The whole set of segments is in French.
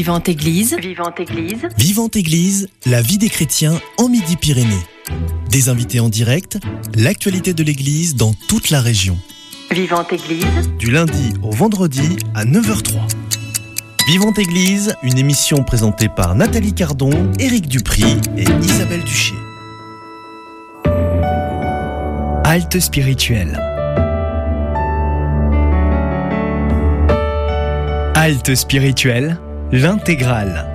Vivante Église. Vivante Église. Vivante Église, la vie des chrétiens en Midi-Pyrénées. Des invités en direct, l'actualité de l'Église dans toute la région. Vivante Église. Du lundi au vendredi à 9h03. Vivante Église, une émission présentée par Nathalie Cardon, Éric Dupry et Isabelle Duché. Halte spirituelle. Halte spirituelle, l'intégrale.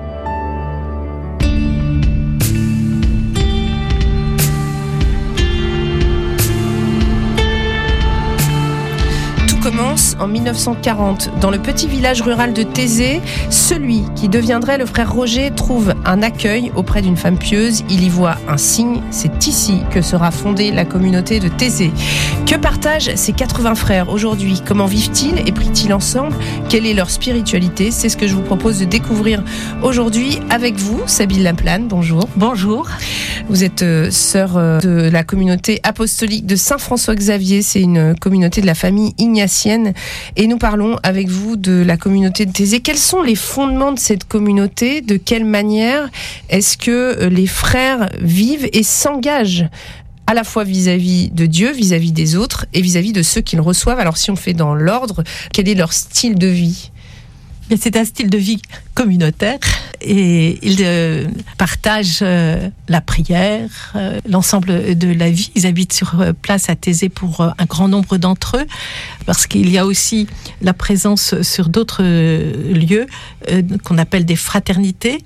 Commence en 1940. Dans le petit village rural de Thésée, celui qui deviendrait le frère Roger trouve un accueil auprès d'une femme pieuse. Il y voit un signe. C'est ici que sera fondée la communauté de Thésée. Que partagent ces 80 frères aujourd'hui? Comment vivent-ils et prient-ils ensemble? Quelle est leur spiritualité? C'est ce que je vous propose de découvrir aujourd'hui avec vous. Sabine Laplane, bonjour. Bonjour. Vous êtes sœur de la communauté apostolique de Saint-François-Xavier. C'est une communauté de la famille ignatienne. Et nous parlons avec vous de la communauté de Thésée. Quels sont les fondements de cette communauté? De quelle manière est-ce que les frères vivent et s'engagent à la fois vis-à-vis de Dieu, vis-à-vis des autres et vis-à-vis de ceux qu'ils reçoivent? Alors si on fait dans l'ordre, quel est leur style de vie? C'est un style de vie communautaire et ils partagent la prière, l'ensemble de la vie. Ils habitent sur place à Thésée pour un grand nombre d'entre eux, parce qu'il y a aussi la présence sur d'autres lieux qu'on appelle des fraternités.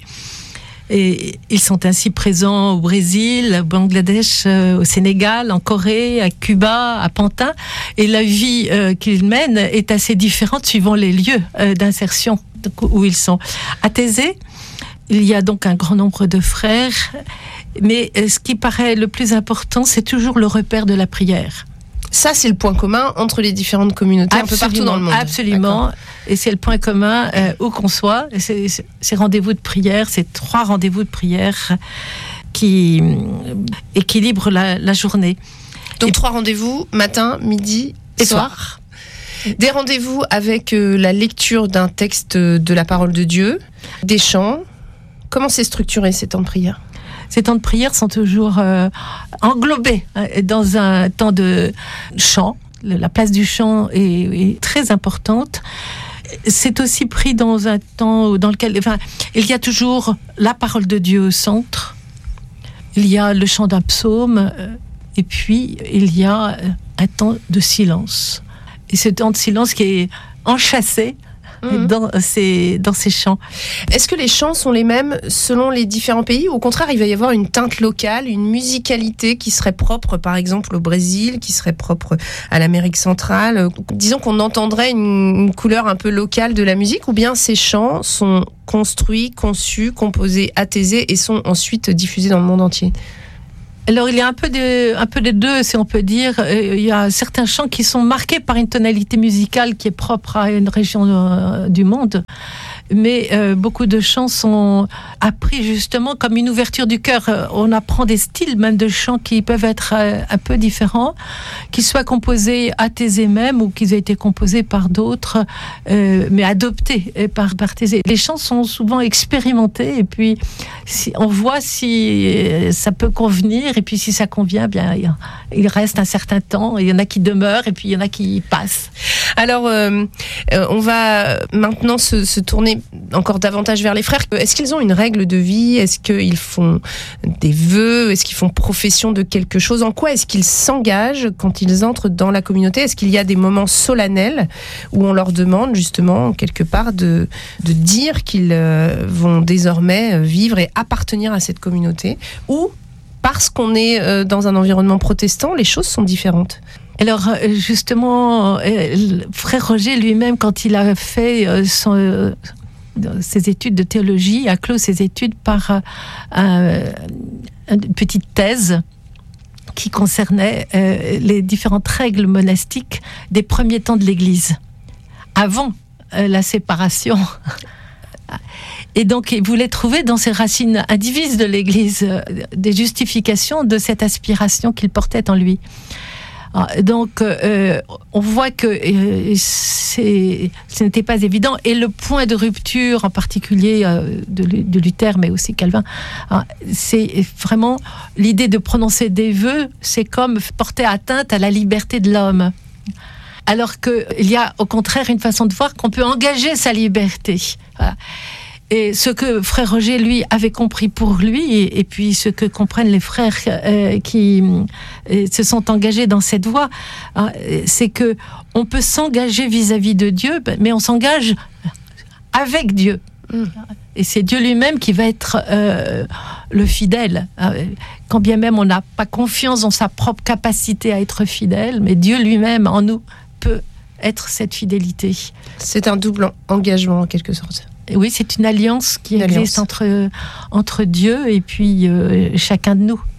Et ils sont ainsi présents au Brésil, au Bangladesh, au Sénégal, en Corée, à Cuba, à Pantin. Et la vie qu'ils mènent est assez différente suivant les lieux d'insertion où ils sont. À Thésée, il y a donc un grand nombre de frères, mais ce qui paraît le plus important, c'est toujours le repère de la prière. Ça, c'est le point commun entre les différentes communautés, un peu partout dans le monde. Absolument. D'accord. Et c'est le point commun où qu'on soit. Ces rendez-vous de prière, ces 3 rendez-vous de prière qui équilibrent la journée. Donc 3 rendez-vous, matin, midi et soir. Des rendez-vous avec la lecture d'un texte de la parole de Dieu, des chants. Comment c'est structuré ces temps de prière? Ces temps de prière sont toujours englobés dans un temps de chant. La place du chant est très importante. C'est aussi pris dans un temps dans lequel il y a toujours la parole de Dieu au centre. Il y a le chant d'un psaume et puis il y a un temps de silence. Et ce temps de silence qui est enchâssé dans ces chants. Est-ce que les chants sont les mêmes selon les différents pays, ou au contraire il va y avoir une teinte locale, une musicalité qui serait propre par exemple au Brésil, qui serait propre à l'Amérique centrale? Disons qu'on entendrait une couleur un peu locale de la musique, ou bien ces chants sont construits, conçus, composés à Thésée et sont ensuite diffusés dans le monde entier? Alors, il y a un peu des deux, si on peut dire. Il y a certains chants qui sont marqués par une tonalité musicale qui est propre à une région du monde. Mais beaucoup de chants sont appris justement comme une ouverture du cœur. On apprend des styles même de chants qui peuvent être un peu différents, qu'ils soient composés à Thésée même ou qu'ils aient été composés par d'autres, mais adoptés par Thésée. Les chants sont souvent expérimentés et puis on voit si ça peut convenir, et puis si ça convient, bien il reste un certain temps. Il y en a qui demeurent et puis il y en a qui passent. Alors on va maintenant se tourner encore davantage vers les frères. Est-ce qu'ils ont une règle de vie? Est-ce qu'ils font des vœux? Est-ce qu'ils font profession de quelque chose? En quoi est-ce qu'ils s'engagent quand ils entrent dans la communauté? Est-ce qu'il y a des moments solennels où on leur demande justement quelque part de dire qu'ils vont désormais vivre et appartenir à cette communauté? Ou parce qu'on est dans un environnement protestant, les choses sont différentes? Alors justement, frère Roger lui-même, quand il a fait ses études de théologie, a clos ses études par une petite thèse qui concernait les différentes règles monastiques des premiers temps de l'Église, avant la séparation. Et donc, il voulait trouver dans ces racines indivises de l'Église des justifications de cette aspiration qu'il portait en lui. Donc, on voit que ce n'était pas évident. Et le point de rupture, en particulier de Luther, mais aussi Calvin, c'est vraiment l'idée de prononcer des vœux, c'est comme porter atteinte à la liberté de l'homme. Alors qu'il y a au contraire une façon de voir qu'on peut engager sa liberté. Voilà. Et ce que frère Roger, lui, avait compris pour lui, et puis ce que comprennent les frères qui se sont engagés dans cette voie, c'est que on peut s'engager vis-à-vis de Dieu, mais on s'engage avec Dieu. Et c'est Dieu lui-même qui va être le fidèle. Quand bien même on n'a pas confiance en sa propre capacité à être fidèle, mais Dieu lui-même en nous peut être cette fidélité. C'est un double engagement en quelque sorte. Oui, c'est une alliance qui existe entre Dieu et puis chacun de nous.